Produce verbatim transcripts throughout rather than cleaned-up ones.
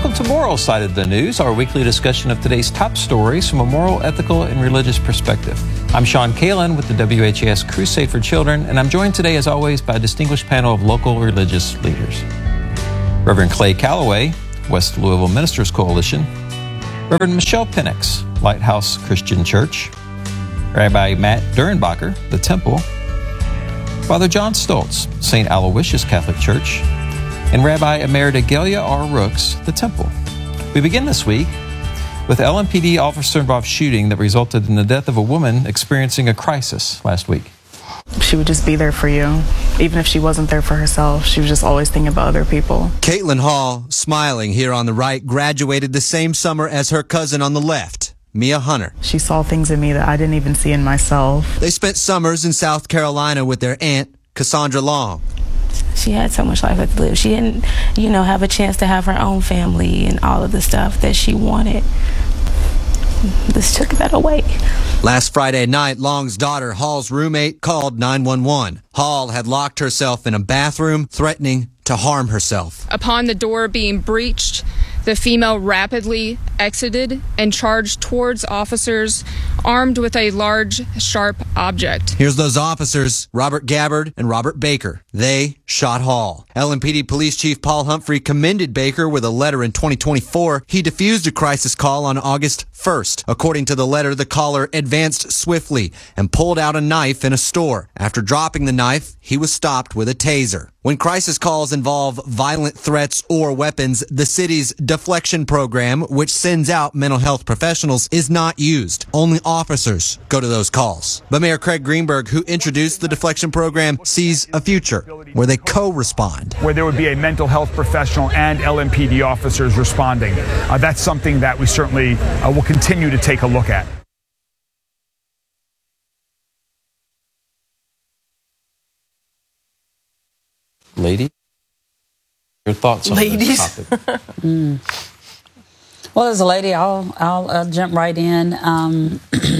Welcome to Moral Side of the News, our weekly discussion of today's top stories from a moral, ethical, and religious perspective. I'm Sean Kalin with the W H A S Crusade for Children, and I'm joined today, as always, by a distinguished panel of local religious leaders. Reverend Clay Calloway, West Louisville Ministers Coalition, Reverend Michelle Penix, Lighthouse Christian Church, Rabbi Matt Durenbacher, The Temple, Father John Stoltz, Saint Aloysius Catholic Church, and Rabbi Emerita Gelia R. Rooks, The Temple. We begin this week with L M P D officer-involved shooting that resulted in the death of a woman experiencing a crisis last week. She would just be there for you. Even if she wasn't there for herself, she was just always thinking about other people. Caitlin Hall, smiling here on the right, graduated the same summer as her cousin on the left, Mia Hunter. She saw things in me that I didn't even see in myself. They spent summers in South Carolina with their aunt, Cassandra Long. She had so much life left to live. She didn't, you know, have a chance to have her own family and all of the stuff that she wanted. This took that away. Last Friday night, Long's daughter, Hall's roommate, called nine one one. Hall had locked herself in a bathroom, threatening to harm herself. Upon the door being breached, the female rapidly exited and charged towards officers armed with a large, sharp object. Here's those officers, Robert Gabbard and Robert Baker. They shot Hall. L M P D Police Chief Paul Humphrey commended Baker with a letter in twenty twenty-four. He defused a crisis call on August first. According to the letter, the caller advanced swiftly and pulled out a knife in a store. After dropping the knife, he was stopped with a taser. When crisis calls involve violent threats or weapons, the city's deflection program, which sends out mental health professionals, is not used. Only officers go to those calls. But Mayor Craig Greenberg, who introduced the deflection program, sees a future where they co-respond. Where there would be a mental health professional and L M P D officers responding. Uh, that's something that we certainly uh, will continue to take a look at. Lady, your thoughts on Ladies. this topic? mm. Well, as a lady, I'll I'll, I'll jump right in. Um,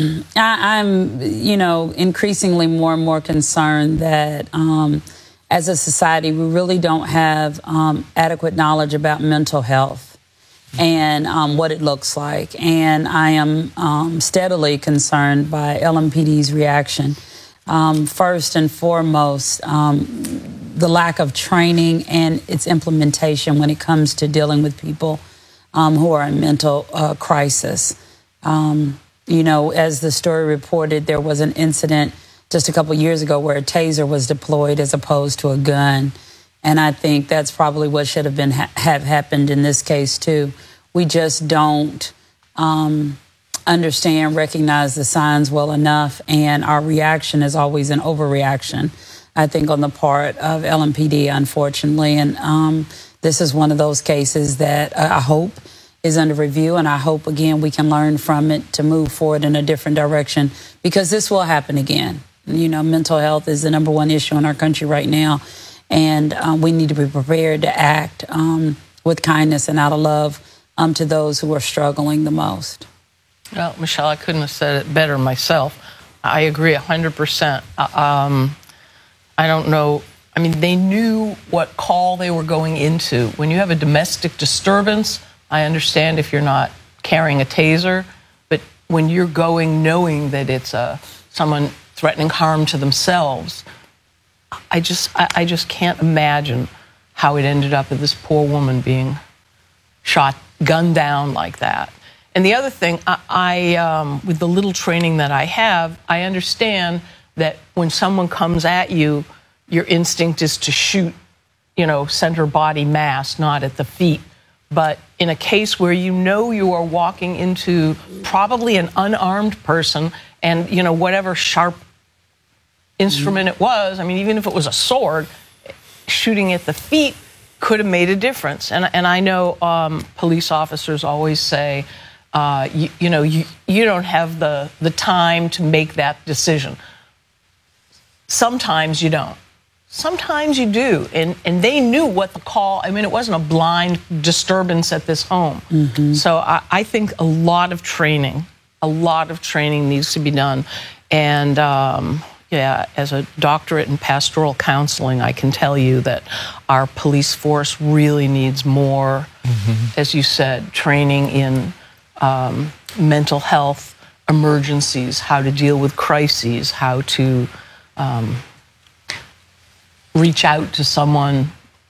I, I'm, you know, increasingly more and more concerned that um, as a society, we really don't have um, adequate knowledge about mental health and um, what it looks like. And I am um, steadily concerned by L M P D's reaction. Um, first and foremost, um, the lack of training and its implementation when it comes to dealing with people um, who are in mental uh, crisis. Um, you know, as the story reported, there was an incident just a couple years ago where a taser was deployed as opposed to a gun. And I think that's probably what should have been ha- have happened in this case, too. We just don't um, understand, recognize the signs well enough, and our reaction is always an overreaction, I think, on the part of L M P D, unfortunately. And um, this is one of those cases that uh, I hope is under review, and I hope, again, we can learn from it to move forward in a different direction, because this will happen again. You know, mental health is the number one issue in our country right now, and um, we need to be prepared to act um, with kindness and out of love um, to those who are struggling the most. Well, Michelle, I couldn't have said it better myself. I agree one hundred percent. Um, I don't know. I mean, they knew what call they were going into. When you have a domestic disturbance, I understand if you're not carrying a taser, but when you're going knowing that it's a, someone threatening harm to themselves, I just, I, I just can't imagine how it ended up with this poor woman being shot, gunned down like that. And the other thing, I, I um, with the little training that I have, I understand that when someone comes at you, your instinct is to shoot, you know, center body mass, not at the feet. But in a case where you know you are walking into probably an unarmed person and, you know, whatever sharp instrument it was, I mean, even if it was a sword, shooting at the feet could have made a difference. And, and I know um, police officers always say, uh, you, you know, you, you don't have the, the time to make that decision. Sometimes you don't. Sometimes you do. And, and they knew what the call, I mean, it wasn't a blind disturbance at this home. Mm-hmm. So I, I think a lot of training, a lot of training needs to be done. And, um, yeah, as a doctorate in pastoral counseling, I can tell you that our police force really needs more, mm-hmm. as you said, training in um, mental health emergencies, how to deal with crises, how to um, reach out to someone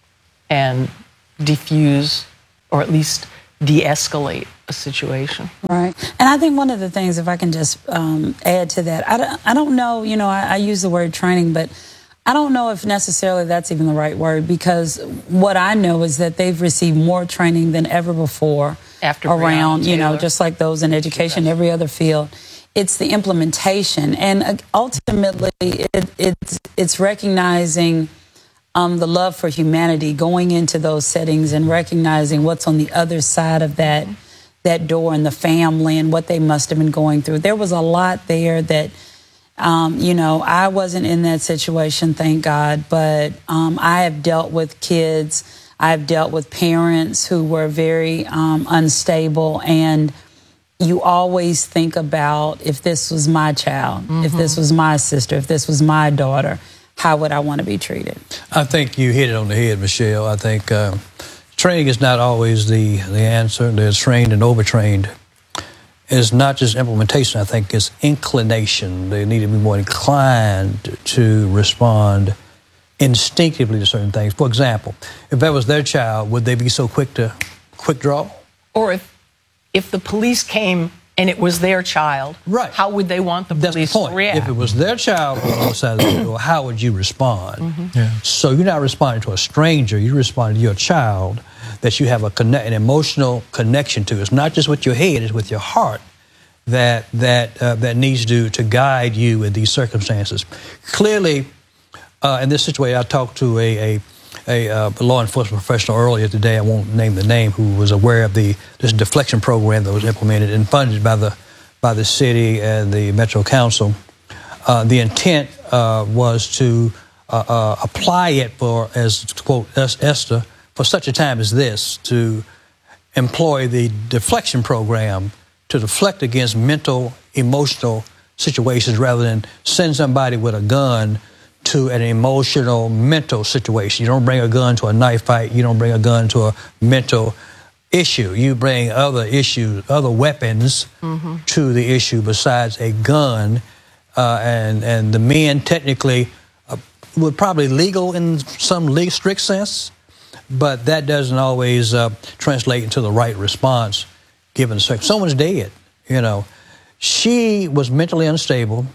and diffuse, or at least de-escalate a situation. Right. And I think one of the things, if I can just um, add to that, I don't, I don't know, you know, I, I use the word training, but I don't know if necessarily that's even the right word, because what I know is that they've received more training than ever before After around, Breonna you know, Taylor. just like those in education, every other field. It's the implementation. And uh, ultimately, it, it's, it's recognizing um, the love for humanity, going into those settings and recognizing what's on the other side of that, that door, and the family and what they must have been going through. There was a lot there that, um, you know, I wasn't in that situation, thank God, but um, I have dealt with kids. I've dealt with parents who were very um, unstable, and you always think about, if this was my child, mm-hmm. if this was my sister, if this was my daughter, how would I want to be treated? I think you hit it on the head, Michelle. I think uh, training is not always the, the answer. There's trained and overtrained. It's not just implementation. I think it's inclination. They need to be more inclined to respond instinctively to certain things. For example, if that was their child, would they be so quick to quick draw? Or if if the police came and it was their child, right. how would they want the That's police the point. to react? If it was their child on the other side of the door, how would you respond? Mm-hmm. Yeah. So you're not responding to a stranger. You're responding to your child that you have a connect, an emotional connection to. It's not just with your head, it's with your heart that that uh, that needs to, to guide you in these circumstances. Clearly, uh, in this situation, I talked to a, a A, uh, law enforcement professional earlier today, I won't name the name, who was aware of the this deflection program that was implemented and funded by the by the city and the Metro Council. Uh, the intent uh, was to uh, uh, apply it for, as quote Esther, for such a time as this, to employ the deflection program to deflect against mental, emotional situations rather than send somebody with a gun to an emotional, mental situation. You don't bring a gun to a knife fight. You don't bring a gun to a mental issue. You bring other issues, other weapons mm-hmm. to the issue besides a gun. Uh, and, and the men technically uh, were probably legal in some legal, strict sense, but that doesn't always uh, translate into the right response given the circumstance. Someone's dead, you know. She was mentally unstable.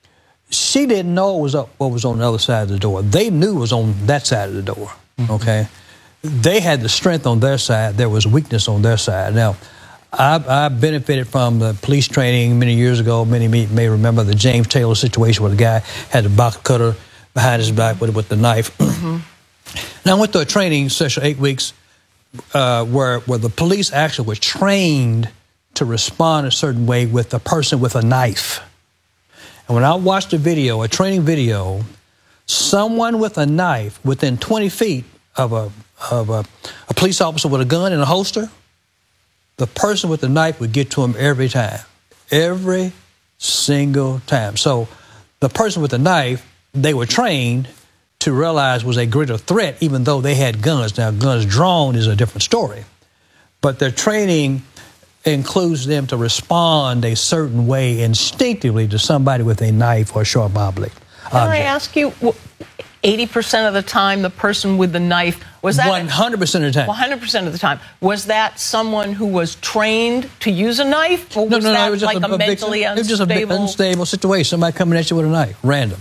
She didn't know what was up, what was on the other side of the door. They knew it was on that side of the door, mm-hmm. okay? They had the strength on their side. There was weakness on their side. Now, I, I benefited from the police training many years ago. Many may remember the James Taylor situation where the guy had the box cutter behind his back with, with the knife. Mm-hmm. Now, I went through a training session, eight weeks, uh, where, where the police actually were trained to respond a certain way with a person with a knife. And when I watched a video, a training video, someone with a knife within twenty feet of a of a, a police officer with a gun in a holster, the person with the knife would get to him every time, every single time. So the person with the knife, they were trained to realize was a greater threat, even though they had guns. Now, guns drawn is a different story, but their training includes them to respond a certain way instinctively to somebody with a knife or a sharp object. Can I ask you, eighty percent of the time the person with the knife, was that... one hundred percent of the time. one hundred percent of the time. Was that someone who was trained to use a knife? Or was no, no, that no, it was just like a, a, a mentally big, unstable... It was just a big unstable situation, somebody coming at you with a knife, random.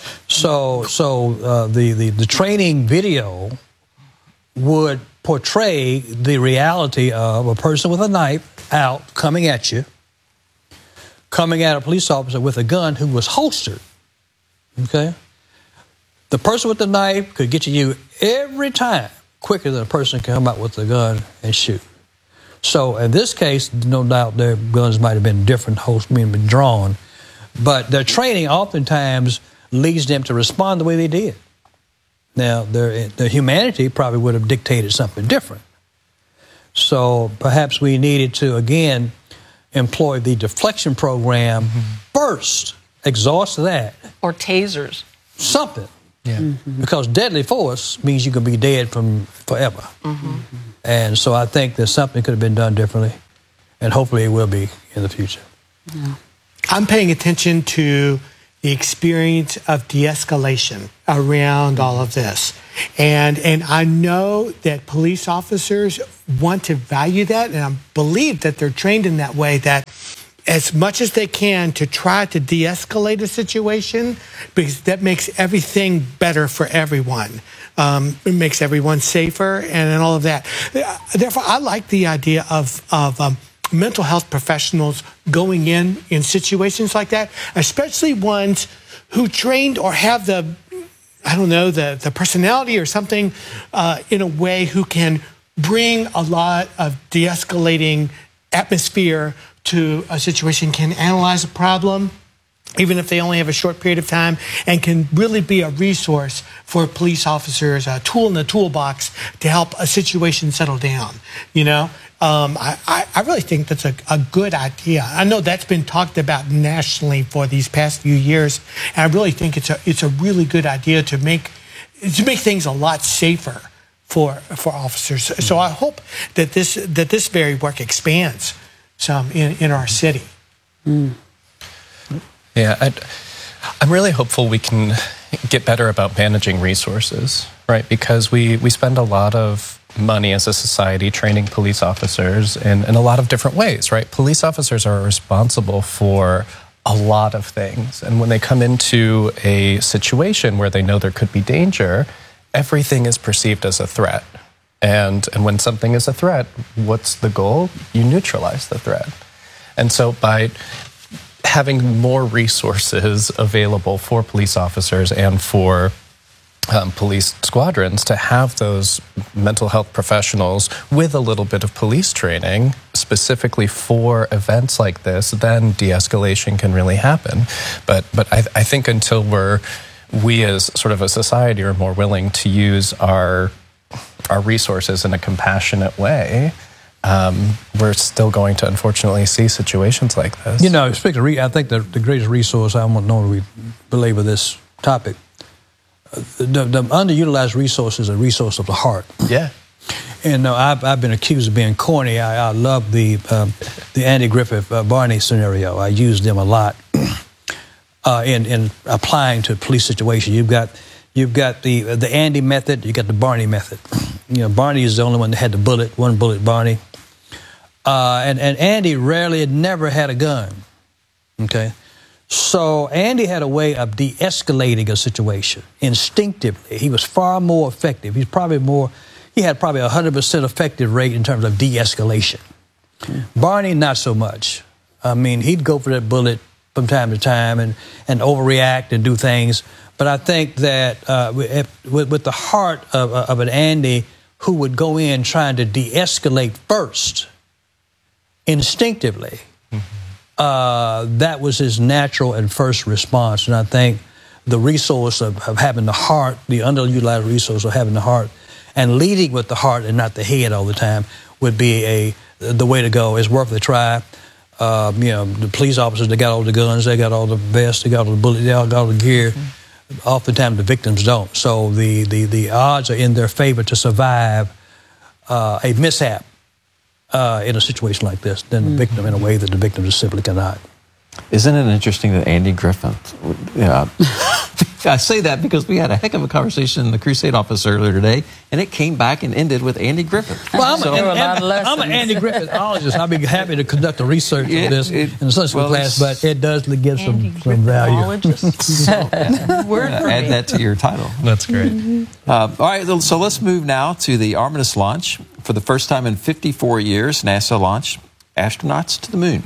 So so uh, the, the, the training video would portray the reality of a person with a knife out coming at you, coming at a police officer with a gun who was holstered, okay? The person with the knife could get to you every time quicker than a person can come out with a gun and shoot. So in this case, no doubt their guns might have been different, holsters meaning been drawn, but their training oftentimes leads them to respond the way they did. Now, their, their humanity probably would have dictated something different. So perhaps we needed to, again, employ the deflection program mm-hmm. first, exhaust that, Or tasers. Something. Yeah. Mm-hmm. Because deadly force means you can be dead from forever. Mm-hmm. And so I think that something could have been done differently, and hopefully it will be in the future. Yeah. I'm paying attention to the experience of de-escalation around all of this. And and I know that police officers want to value that, and I believe that they're trained in that way, that as much as they can to try to de-escalate a situation, because that makes everything better for everyone. Um, it makes everyone safer and, and all of that. Therefore, I like the idea of, of um, mental health professionals going in in situations like that, especially ones who trained or have the, I don't know, the, the personality or something uh, in a way who can bring a lot of de-escalating atmosphere to a situation, can analyze a problem, even if they only have a short period of time, and can really be a resource for police officers, a tool in the toolbox to help a situation settle down. You know, um, I, I, I really think that's a, a good idea. I know that's been talked about nationally for these past few years, and I really think it's a it's a really good idea to make to make things a lot safer for for officers. So I hope that this that this very work expands some in, in our city. Mm. Yeah, I'd, I'm really hopeful we can get better about managing resources, right? Because we, we spend a lot of money as a society training police officers in, in a lot of different ways, right? Police officers are responsible for a lot of things. And when they come into a situation where they know there could be danger, everything is perceived as a threat. And, and when something is a threat, what's the goal? You neutralize the threat. And so by having more resources available for police officers and for um, police squadrons to have those mental health professionals with a little bit of police training specifically for events like this, then de-escalation can really happen. But, but I, I think until we're, we as sort of a society are more willing to use our our resources in a compassionate way, um, we're still going to unfortunately see situations like this. You know, speaking of, re- I think the, the greatest resource, I don't know if we belabor this topic, uh, the, the underutilized resource is a resource of the heart. Yeah. And uh, I've, I've been accused of being corny. I, I love the um, the Andy Griffith uh, Barney scenario. I use them a lot uh, in in applying to police situations. You've got you've got the the Andy method. You got the Barney method. You know, Barney is the only one that had the bullet, one bullet Barney. Uh, and, and Andy rarely, never had a gun. Okay? So Andy had a way of de-escalating a situation instinctively. He was far more effective. He's probably more, he had probably a one hundred percent effective rate in terms of de-escalation. Mm. Barney, not so much. I mean, he'd go for that bullet from time to time and, and overreact and do things. But I think that uh, with, with the heart of, of an Andy who would go in trying to de-escalate first, instinctively, mm-hmm. uh, that was his natural and first response. And I think the resource of, of having the heart, the underutilized resource of having the heart, and leading with the heart and not the head all the time would be a the way to go. It's worth the try. Uh, you know, the police officers, they got all the guns, they got all the vests, they got all the bullets, they all got all the gear. Mm-hmm. Oftentimes the victims don't. So the, the, the odds are in their favor to survive uh, a mishap uh, in a situation like this than mm-hmm. the victim in a way that the victim just simply cannot. Isn't it interesting that Andy Griffith, yeah, I say that because we had a heck of a conversation in the Crusade office earlier today, and it came back and ended with Andy Griffith. Well, I'm, so, an, I'm, I'm an Andy Griffithologist. I'll be happy to conduct the research it, on this it, in the subsequent well, class, but it does give some, some value. so, yeah, Word yeah, add me. that to your title. That's great. Mm-hmm. Uh, all right, so let's move now to the Artemis launch. For the first time in fifty-four years, NASA launched astronauts to the moon.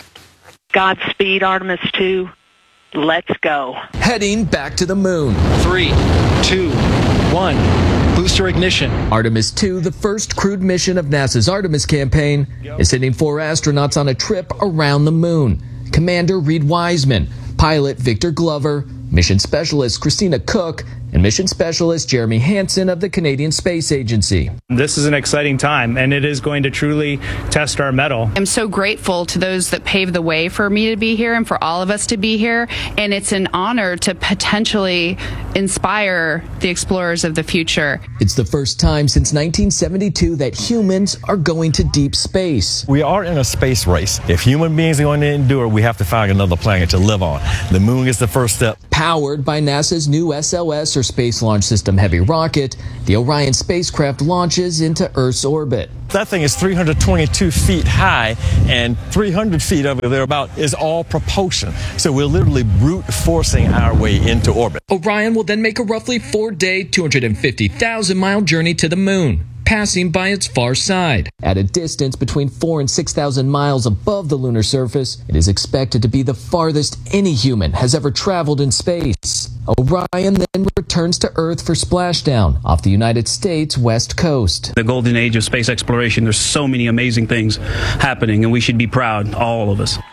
Godspeed, Artemis two. Let's go. Heading back to the moon. Three, two, one. Booster ignition. Artemis two, the first crewed mission of NASA's Artemis campaign, is sending four astronauts on a trip around the moon. Commander Reed Wiseman, pilot Victor Glover, mission specialist Christina Cook, and mission specialist Jeremy Hansen of the Canadian Space Agency. This is an exciting time, and it is going to truly test our mettle. I'm so grateful to those that paved the way for me to be here and for all of us to be here, and it's an honor to potentially inspire the explorers of the future. It's the first time since nineteen seventy-two that humans are going to deep space. We are in a space race. If human beings are going to endure, we have to find another planet to live on. The moon is the first step. Powered by NASA's new S L S, or Space Launch System Heavy rocket, the Orion spacecraft launches into Earth's orbit. That thing is three hundred twenty-two feet high, and three hundred feet of it thereabout is all propulsion. So we're literally brute forcing our way into orbit. Orion will then make a roughly four-day, two hundred fifty thousand mile journey to the moon, passing by its far side. At a distance between four and six thousand miles above the lunar surface, it is expected to be the farthest any human has ever traveled in space. Orion then returns to Earth for splashdown off the United States west coast. The golden age of space exploration, there's so many amazing things happening, and we should be proud, all of us.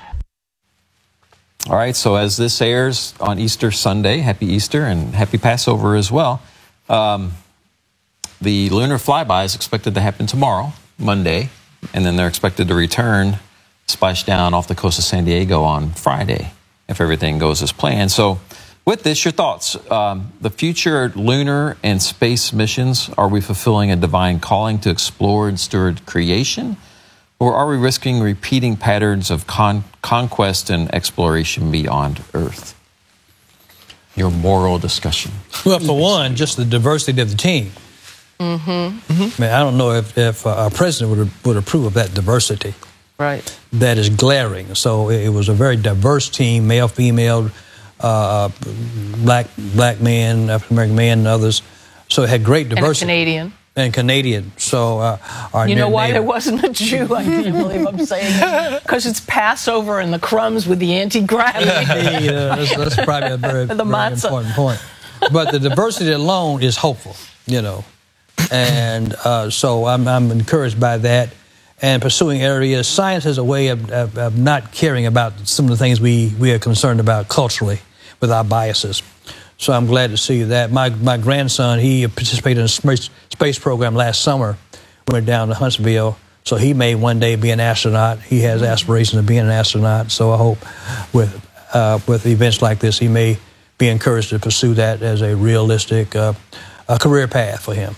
All right, so as this airs on Easter Sunday, happy Easter and happy Passover as well. Um, The lunar flyby is expected to happen tomorrow, Monday, and then they're expected to return, splash down off the coast of San Diego on Friday, if everything goes as planned. So with this, your thoughts. Um, the future lunar and space missions, are we fulfilling a divine calling to explore and steward creation? Or are we risking repeating patterns of con- conquest and exploration beyond Earth? Your moral discussion. Well, for one, just the diversity of the team. Mm-hmm. Mm-hmm. Man, I don't know if, if uh, our president would would approve of that diversity. Right. That is glaring. So it, it was a very diverse team, male, female, uh, black black man, African American man, and others. So it had great diversity. And a Canadian. And Canadian. So uh, our you know why neighbor, there wasn't a Jew? I can't believe I'm saying it. Because it's Passover and the crumbs with the anti-gravity. yeah, that's, that's probably a very, the very important point. But the diversity alone is hopeful, you know. And uh, so I'm, I'm encouraged by that. And pursuing areas, science has a way of, of, of not caring about some of the things we, we are concerned about culturally with our biases. So I'm glad to see that. My my grandson, he participated in a space, space program last summer. Went down to Huntsville. So he may one day be an astronaut. He has aspirations of being an astronaut. So I hope with uh, with events like this, he may be encouraged to pursue that as a realistic uh, a career path for him.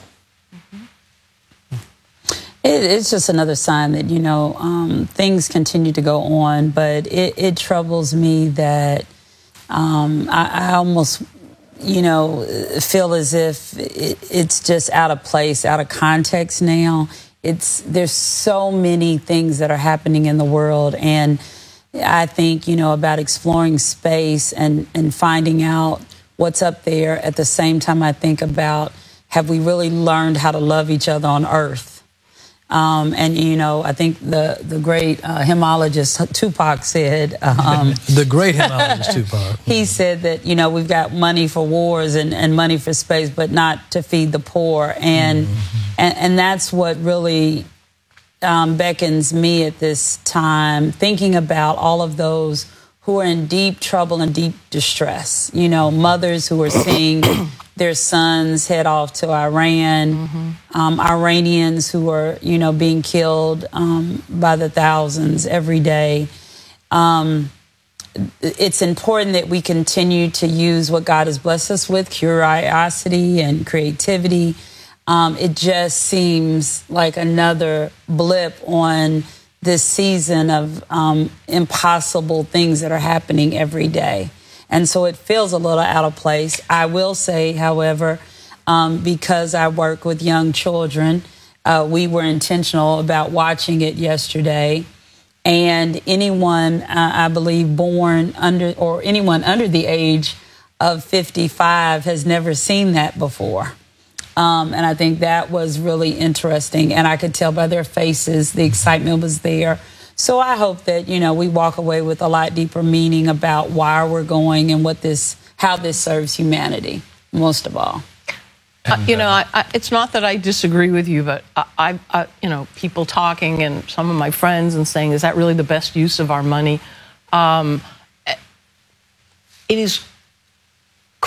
It, it's just another sign that, you know, um, things continue to go on, but it, it troubles me that um, I, I almost, you know, feel as if it, it's just out of place, out of context now. It's there's so many things that are happening in the world, and I think, you know, about exploring space and, and finding out what's up there. At the same time, I think about, have we really learned how to love each other on Earth? Um, and, you know, I think the, the great uh, hymnologist Tupac said... Um, the great hymnologist Tupac. He said that, you know, we've got money for wars and, and money for space, but not to feed the poor. And, mm-hmm. and, and that's what really um, beckons me at this time, thinking about all of those who are in deep trouble and deep distress. You know, mothers who are seeing their sons head off to Iran, mm-hmm. um, Iranians who are, you know, being killed um, by the thousands every day. Um, it's important that we continue to use what God has blessed us with, curiosity and creativity. Um, it just seems like another blip on this season of um, impossible things that are happening every day. And so it feels a little out of place. I will say, however, um, because I work with young children, uh, we were intentional about watching it yesterday. And anyone, uh, I believe, born under or anyone under the age of fifty-five has never seen that before. Um, and I think that was really interesting. And I could tell by their faces, the excitement was there. So I hope that, you know, we walk away with a lot deeper meaning about why we're going and what this, how this serves humanity, most of all. Uh, you know, I, I, it's not that I disagree with you, but I, I, I, you know, people talking and some of my friends and saying, is that really the best use of our money? Um, it is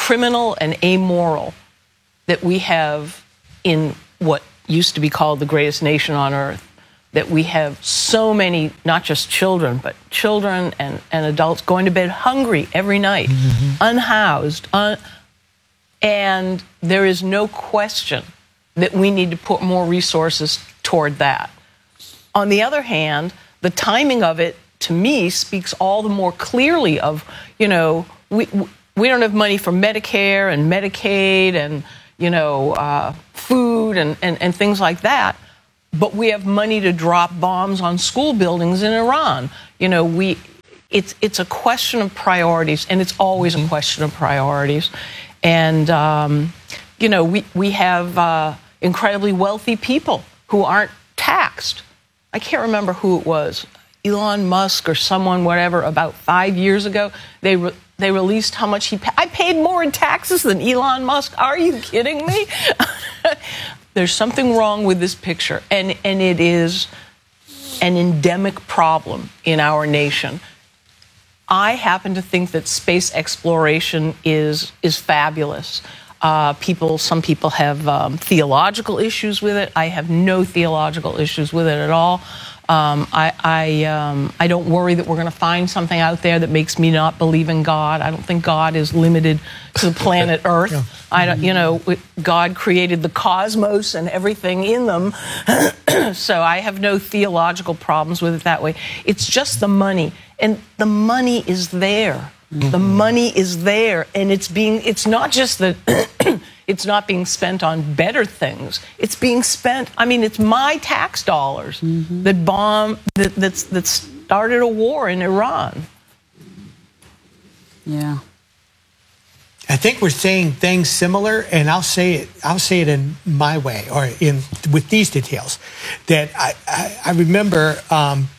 criminal and amoral that we have in what used to be called the greatest nation on earth, that we have so many, not just children, but children and, and adults going to bed hungry every night, mm-hmm. unhoused, un- and there is no question that we need to put more resources toward that. On the other hand, the timing of it, to me, speaks all the more clearly of, you know, we we don't have money for Medicare and Medicaid and, you know, uh, food and, and, and things like that, but we have money to drop bombs on school buildings in Iran. You know, we it's it's a question of priorities, and it's always a question of priorities. And, um, you know, we, we have uh, incredibly wealthy people who aren't taxed. I can't remember who it was, Elon Musk or someone, whatever, about five years ago, they re- they released how much he paid. I paid more in taxes than Elon Musk. Are you kidding me? There's something wrong with this picture, and, and it is an endemic problem in our nation. I happen to think that space exploration is is fabulous. Uh, people, some people have um, theological issues with it. I have no theological issues with it at all. Um, I I, um, I don't worry that we're going to find something out there that makes me not believe in God. I don't think God is limited to the planet Earth. Yeah. I don't, you know, God created the cosmos and everything in them, so I have no theological problems with it that way. It's just the money, and the money is there. Mm-hmm. The money is there, and it's being. It's not just that. It's not being spent on better things. It's being spent. I mean, it's my tax dollars mm-hmm. that bomb that that's, that started a war in Iran. Yeah. I think we're saying things similar, and I'll say it. I'll say it in my way, or in with these details. That I I, I remember um,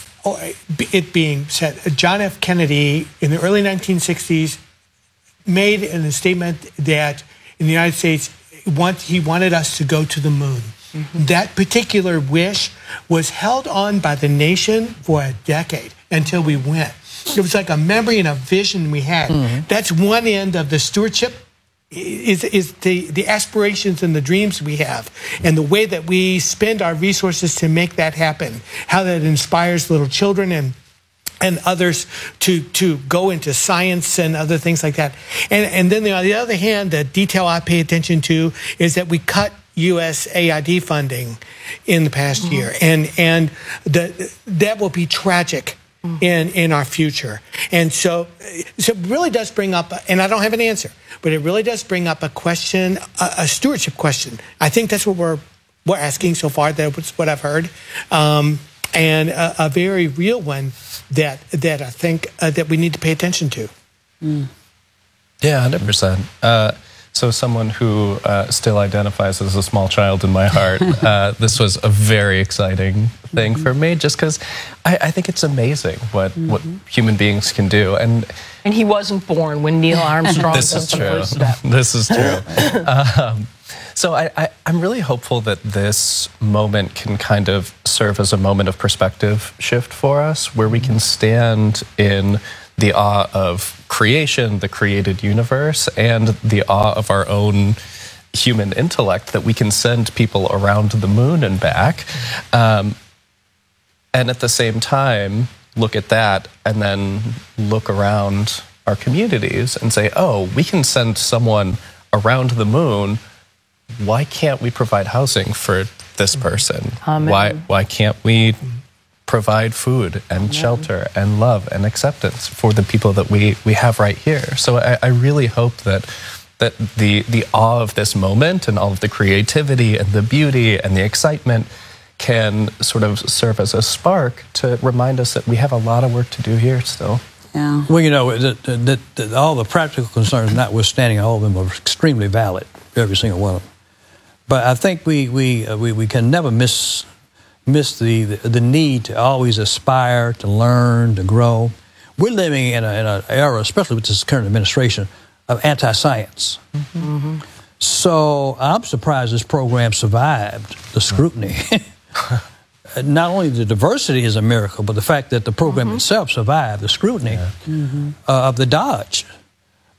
it being said. John F. Kennedy in the early nineteen sixties made a statement that in the United States, want, he wanted us to go to the moon. Mm-hmm. That particular wish was held on by the nation for a decade until we went. It was like a memory and a vision we had. Mm-hmm. That's one end of the stewardship, is, is the, the aspirations and the dreams we have, and the way that we spend our resources to make that happen, how that inspires little children and and others to, to go into science and other things like that. And, and then on the other hand, the detail I pay attention to is that we cut U S A I D funding in the past mm-hmm. year. And, and the, that will be tragic mm-hmm. in, in our future. And so, so it really does bring up, and I don't have an answer, but it really does bring up a question, a, a stewardship question. I think that's what we're, we're asking so far. That's what I've heard. Um, and a, a very real one that that I think uh, that we need to pay attention to. Mm. Yeah, one hundred percent. Uh, so someone who uh, still identifies as a small child in my heart, uh, this was a very exciting thing mm-hmm. for me, just because I, I think it's amazing what, mm-hmm. what human beings can do. And and he wasn't born when Neil Armstrong this took is the true. first step. This is true. um, So I, I, I'm really hopeful that this moment can kind of serve as a moment of perspective shift for us, where we can stand in the awe of creation, the created universe, and the awe of our own human intellect, that we can send people around the moon and back. Um, and at the same time, look at that and then look around our communities and say, oh, we can send someone around the moon. Why can't we provide housing for this person? Amen. Why why can't we provide food and Amen. Shelter and love and acceptance for the people that we, we have right here? So I, I really hope that that the the awe of this moment and all of the creativity and the beauty and the excitement can sort of serve as a spark to remind us that we have a lot of work to do here still. Yeah. Well, you know, that, that, that all the practical concerns notwithstanding, all of them are extremely valid, every single one of them. But I think we we uh, we, we can never miss miss the, the the need to always aspire to learn, to grow. We're living in an in a era, especially with this current administration, of anti-science. Mm-hmm. Mm-hmm. So I'm surprised this program survived the scrutiny. Not only the diversity is a miracle, but the fact that the program mm-hmm. itself survived the scrutiny yeah. mm-hmm. uh, of the Dodge.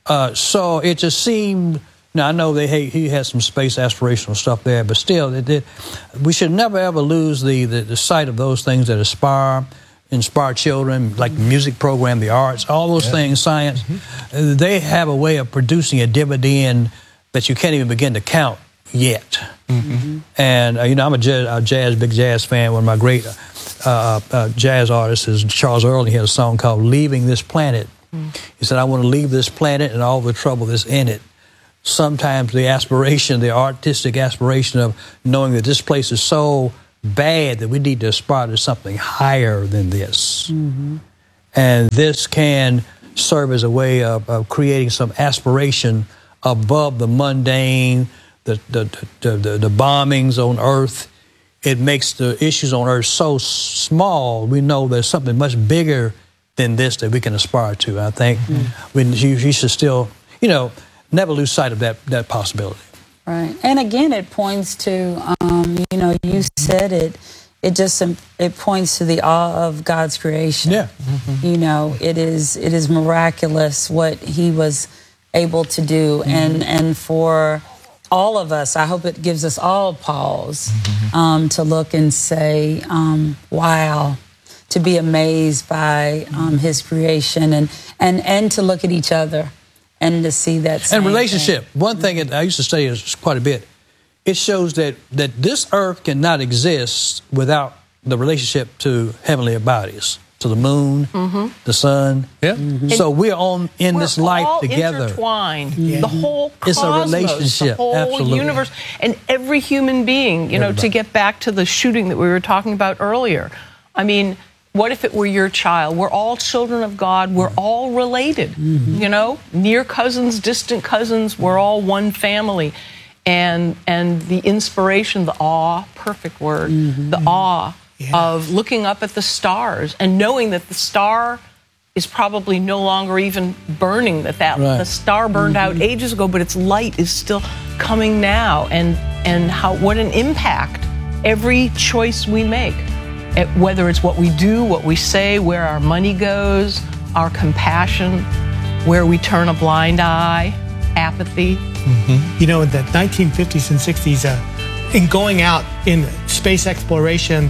Uh, so it just seemed. Now I know they hey, he has some space aspirational stuff there, but still, it did. We should never ever lose the, the the sight of those things that aspire, inspire children, like the music program, the arts, all those yeah. things, science. Mm-hmm. They have a way of producing a dividend that you can't even begin to count yet. Mm-hmm. And uh, you know, I'm a jazz, a jazz, big jazz fan. One of my great uh, uh, jazz artists is Charles Earl. He had a song called "Leaving This Planet." Mm-hmm. He said, "I want to leave this planet and all the trouble that's in it." Sometimes the aspiration, the artistic aspiration of knowing that this place is so bad that we need to aspire to something higher than this. Mm-hmm. And this can serve as a way of, of creating some aspiration above the mundane, the, the, the, the, the bombings on Earth. It makes the issues on Earth so small, we know there's something much bigger than this that we can aspire to. I think mm-hmm. we, you, you should still, you know, never lose sight of that that possibility. Right. And again, it points to, um, you know, you said it, it just, it points to the awe of God's creation. Yeah. Mm-hmm. You know, it is, it is miraculous what he was able to do. Mm-hmm. And, and for all of us, I hope it gives us all pause mm-hmm. um, to look and say, um, wow, to be amazed by um, his creation and, and, and to look at each other. And to see that and relationship. Thing. One thing that I used to say is quite a bit. It shows that that this earth cannot exist without the relationship to heavenly bodies, to the moon, mm-hmm. the sun. Yeah. Mm-hmm. So we're on in we're this life all together. Intertwined. Yeah. The whole cosmos, it's a relationship. The whole Absolutely. universe, and every human being. You know, Everybody. To get back to the shooting that we were talking about earlier. I mean. What if it were your child? We're all children of God. We're all related, mm-hmm. you know, near cousins, distant cousins. We're all one family. And and the inspiration, the awe, perfect word, mm-hmm. the awe yeah. of looking up at the stars and knowing that the star is probably no longer even burning, that, that right. the star burned mm-hmm. out ages ago, but its light is still coming now. And, and how what an impact every choice we make. Whether it's what we do, what we say, where our money goes, our compassion, where we turn a blind eye, apathy. Mm-hmm. You know, in the nineteen fifties and sixties, uh, in going out in space exploration,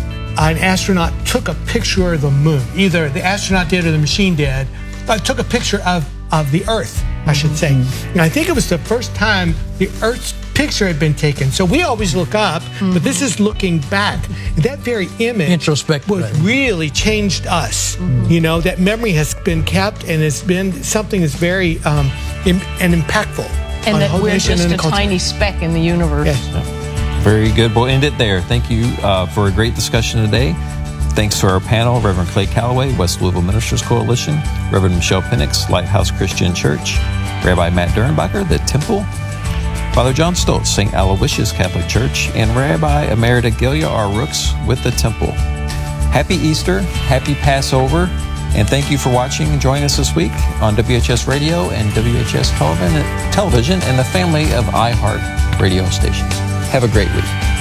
an astronaut took a picture of the moon. Either the astronaut did or the machine did, but took a picture of, of the Earth, I should say. And I think it was the first time the Earth's picture had been taken. So we always look up, mm-hmm. but this is looking back. And that very image introspective was really changed us. Mm-hmm. You know, that memory has been kept and it's been something that's very um, Im- and impactful. And that we're just a tiny speck in the universe. Yes. So. Very good. We'll end it there. Thank you uh, for a great discussion today. Thanks to our panel, Reverend Clay Calloway, West Louisville Ministers Coalition, Reverend Michelle Penix, Lighthouse Christian Church, Rabbi Matt Dernbacher, The Temple, Father John Stoltz, Saint Aloysius Catholic Church, and Rabbi Emerita Gilia R. Rooks with The Temple. Happy Easter, happy Passover, and thank you for watching and joining us this week on W H S Radio and W H S Television and the family of iHeart radio stations. Have a great week.